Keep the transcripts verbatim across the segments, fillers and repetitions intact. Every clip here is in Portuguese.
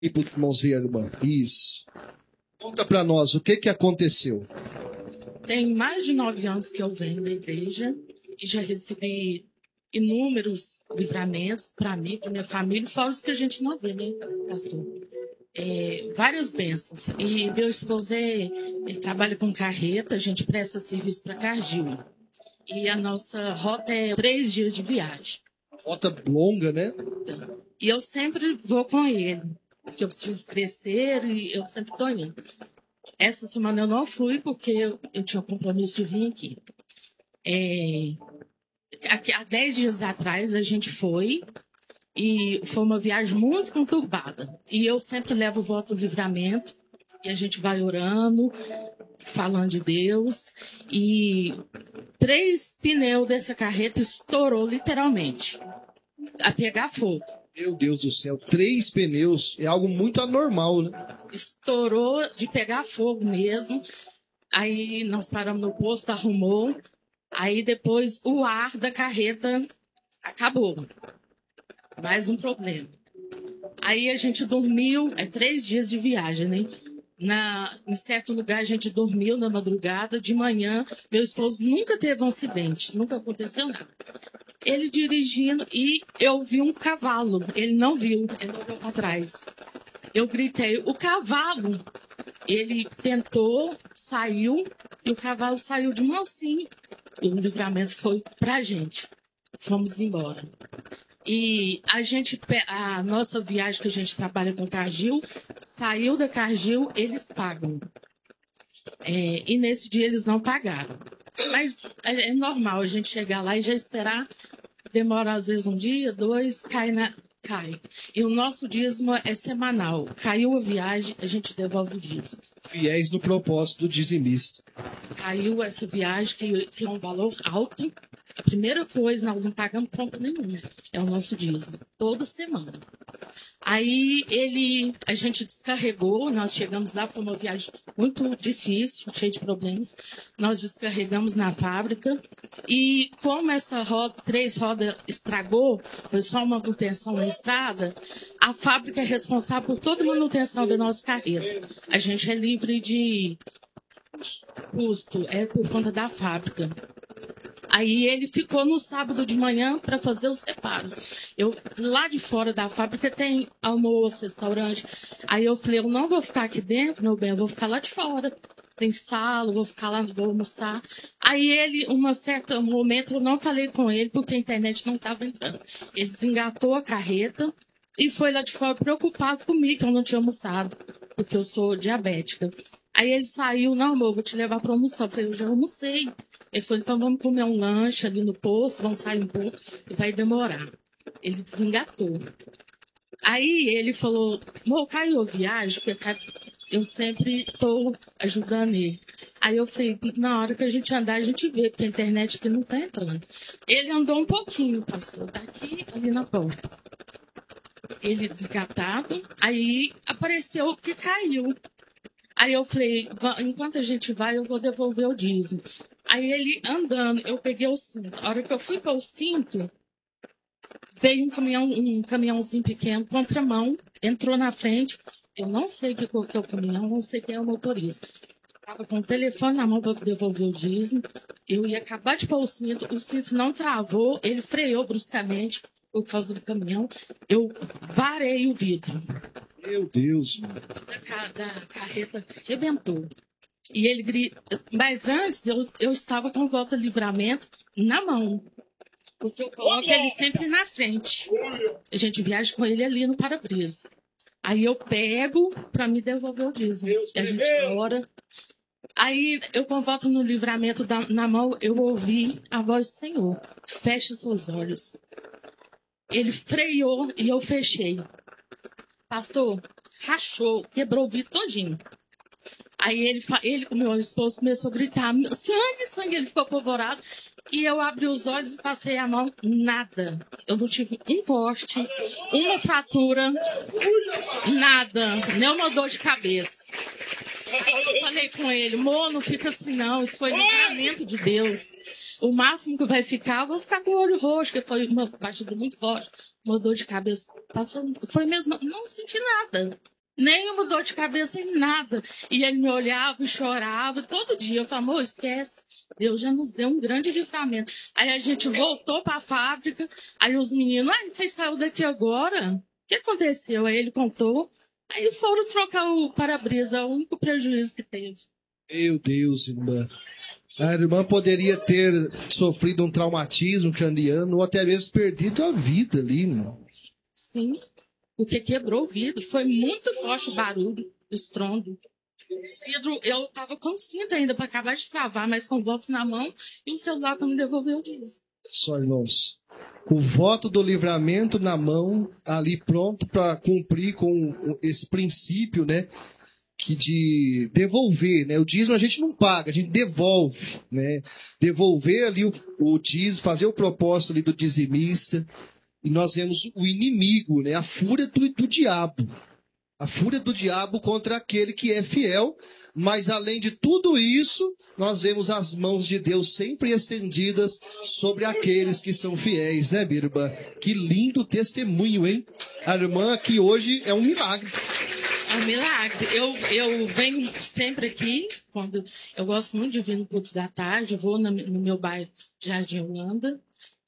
E para os irmãos ver a irmã. Isso. Conta para nós, o que, que aconteceu? Tem mais de nove anos que eu venho da igreja e já recebi inúmeros livramentos para mim, para minha família, fora os que a gente não vê, né, pastor? É, várias bênçãos. E meu esposo, é, ele trabalha com carreta, a gente presta serviço para Cardil. E a nossa rota é três dias de viagem. Rota longa, né? E eu sempre vou com ele, porque eu preciso crescer e eu sempre estou indo. Essa semana eu não fui porque eu, eu tinha o compromisso de vir aqui. É, aqui. Há dez dias atrás a gente foi e foi uma viagem muito conturbada. E eu sempre levo o voto do livramento e a gente vai orando, falando de Deus. E três pneus dessa carreta estourou literalmente, a pegar fogo. Meu Deus do céu, três pneus é algo muito anormal, né? Estourou de pegar fogo mesmo. Aí nós paramos no posto, arrumou. Aí depois o ar da carreta acabou. Mais um problema. Aí a gente dormiu, é três dias de viagem, né? Na, em certo lugar a gente dormiu na madrugada, de manhã, meu esposo nunca teve um acidente, nunca aconteceu nada. Ele dirigindo e eu vi um cavalo, ele não viu, ele olhou para trás. Eu gritei, o cavalo! Ele tentou, saiu, e o cavalo saiu de mansinho. E o livramento foi pra gente. Fomos embora. E a gente, a nossa viagem que a gente trabalha com Cardil, saiu da Cardil, eles pagam. É, e nesse dia eles não pagaram. Mas é, é normal a gente chegar lá e já esperar. Demora às vezes um dia, dois, cai na... Cai. E o nosso dízimo é semanal. Caiu a viagem, a gente devolve o dízimo. Fiéis no propósito do dizimista. Caiu essa viagem, que, que é um valor alto. A primeira coisa, nós não pagamos conta nenhuma. É o nosso dízimo. Toda semana. Aí ele, a gente descarregou, nós chegamos lá, foi uma viagem muito difícil, cheia de problemas. Nós descarregamos na fábrica e como essa roda, três rodas estragou, foi só uma manutenção na estrada, a fábrica é responsável por toda a manutenção da nossa carreta. A gente é livre de custo, é por conta da fábrica. Aí ele ficou no sábado de manhã para fazer os reparos. Eu, lá de fora da fábrica tem almoço, restaurante. Aí eu falei, eu não vou ficar aqui dentro, meu bem, eu vou ficar lá de fora. Tem sala, vou ficar lá, vou almoçar. Aí ele, um certo momento, eu não falei com ele, porque a internet não estava entrando. Ele desengatou a carreta e foi lá de fora preocupado comigo, que eu não tinha almoçado, porque eu sou diabética. Aí ele saiu, não, amor, eu vou te levar para almoçar. Eu falei, eu já almocei. Ele falou, então vamos comer um lanche ali no posto, vamos sair um pouco, e vai demorar. Ele desengatou. Aí ele falou, amor, caiu a viagem, porque eu sempre estou ajudando ele. Aí eu falei, na hora que a gente andar, a gente vê, porque a internet aqui não está entrando. Ele andou um pouquinho, pastor, daqui ali na porta. Ele desengatado, aí apareceu que caiu. Aí eu falei, enquanto a gente vai, eu vou devolver o dízimo. Aí ele andando, eu peguei o cinto. A hora que eu fui para o cinto, veio um caminhão, um caminhãozinho pequeno, contramão, entrou na frente. Eu não sei que cor que é o caminhão, não sei quem é o motorista. Estava com o telefone na mão para devolver o dízimo. Eu ia acabar de pôr o cinto, o cinto não travou, ele freou bruscamente por causa do caminhão. Eu varei o vidro. Meu Deus, mano. Da, da carreta arrebentou. E ele grita. Mas antes eu, eu estava com o voto de livramento na mão. Porque eu coloco ele sempre na frente. A gente viaja com ele ali no para-brisa. Aí eu pego para me devolver o dízimo. E a gente ora. Aí eu com o voto no livramento da, na mão, eu ouvi a voz do Senhor. Feche seus olhos. Ele freou e eu fechei. Pastor, rachou, quebrou o vidro todinho. Aí ele, ele com meu esposo, começou a gritar, sangue, sangue, ele ficou apavorado. E eu abri os olhos e passei a mão, nada. Eu não tive um corte, uma fratura, nada, nem uma dor de cabeça. Eu falei com ele, amor, não fica assim não, isso foi livramento de Deus. O máximo que vai ficar, eu vou ficar com o olho roxo, que foi uma batida muito forte, uma dor de cabeça. Passou, foi mesmo, não senti nada. Nenhuma dor de cabeça, em nada. E ele me olhava e chorava todo dia. Eu falava, amor, esquece. Deus já nos deu um grande livramento. Aí a gente voltou para a fábrica. Aí os meninos, ah, vocês saíram daqui agora? O que aconteceu? Aí ele contou. Aí foram trocar o para-brisa, o único prejuízo que teve. Meu Deus, irmã. A irmã poderia ter sofrido um traumatismo craniano ou até mesmo perdido a vida ali, irmão. Sim, porque quebrou o vidro. Foi muito forte o barulho, o estrondo. O vidro, eu estava com cinta ainda para acabar de travar, mas com o voto na mão e o celular para me devolver o dízimo. Só, irmãos, com o voto do livramento na mão, ali pronto para cumprir com esse princípio, né? Que de devolver, né? O dízimo a gente não paga, a gente devolve, né? Devolver ali o, o dízimo, fazer o propósito ali do dizimista. E nós vemos o inimigo, né? A fúria do, do diabo. A fúria do diabo contra aquele que é fiel. Mas além de tudo isso, nós vemos as mãos de Deus sempre estendidas sobre aqueles que são fiéis, né, Birba? Que lindo testemunho, hein? A irmã aqui hoje é um milagre. É um milagre. Eu, eu venho sempre aqui, quando eu gosto muito de vir no culto da tarde, eu vou na, no meu bairro Jardim Holanda,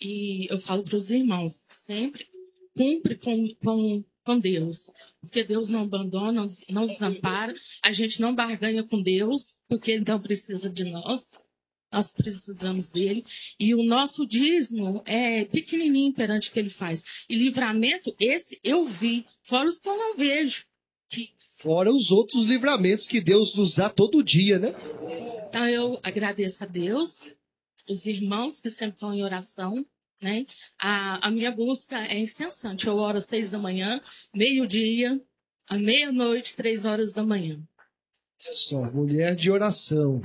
e eu falo para os irmãos, sempre cumpre com, com, com Deus, porque Deus não abandona, não desampara, a gente não barganha com Deus, porque Ele não precisa de nós, nós precisamos dele, e o nosso dízimo é pequenininho perante o que Ele faz. E livramento, esse eu vi, fora os que eu não vejo. Que... Fora os outros livramentos que Deus nos dá todo dia, né? Então eu agradeço a Deus, os irmãos que sempre estão em oração, né? A, a minha busca é incessante. Eu oro às seis da manhã, meio-dia, à meia-noite, três horas da manhã. Só, mulher de oração.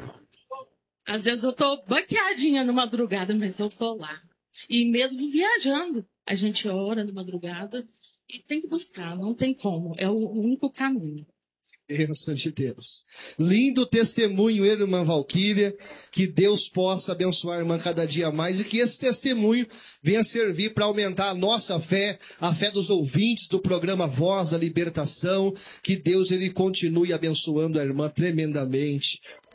Às vezes eu tô baqueadinha na madrugada, mas eu tô lá. E mesmo viajando, a gente ora na madrugada e tem que buscar, não tem como. É o único caminho. Bênção de Deus. Lindo testemunho, irmã Valquíria. Que Deus possa abençoar a irmã cada dia mais e que esse testemunho venha servir para aumentar a nossa fé, a fé dos ouvintes do programa Voz da Libertação. Que Deus ele continue abençoando a irmã tremendamente.